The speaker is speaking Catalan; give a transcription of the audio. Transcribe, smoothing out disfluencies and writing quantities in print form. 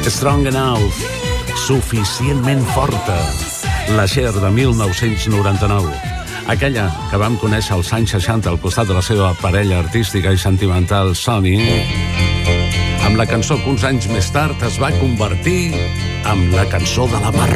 Strong Enough, suficientment forta. La Cher de 1999. Aquella que vam conèixer als anys 60 al costat de la seva parella artística i sentimental Sonny, amb la cançó que uns anys més tard es va convertir en la cançó de la Mar